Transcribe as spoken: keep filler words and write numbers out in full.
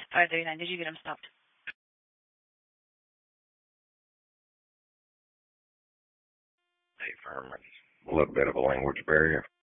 five thirty-nine. Did you get him stopped? Hey, Furman. A little bit of a language barrier.